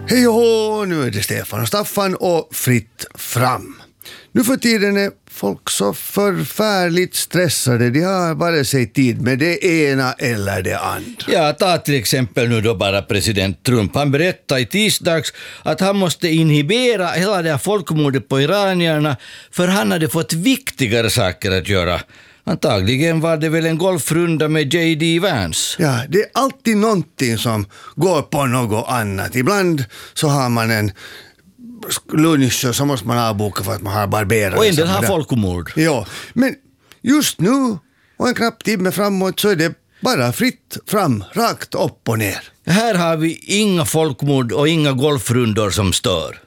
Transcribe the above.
Hej och hå, nu är det Stefan och Staffan och fritt fram. Nu för tiden är folk så förfärligt stressade. De har vare sig tid med det ena eller det andra. Ja, ta till exempel nu då bara president Trump. Han berättade i tisdags att han måste inhibera hela det här folkmordet på iranierna för han hade fått viktigare saker att göra. Antagligen var det väl en golfrunda med J.D. Vance. Ja, det är alltid någonting som går på något annat. Ibland så har man en lunch och så måste man avboka för att man har barberat. Och en del har folkmord. Ja, men just nu och en knapp timme framåt så är det bara fritt fram, rakt upp och ner. Här har vi inga folkmord och inga golfrundor som stör.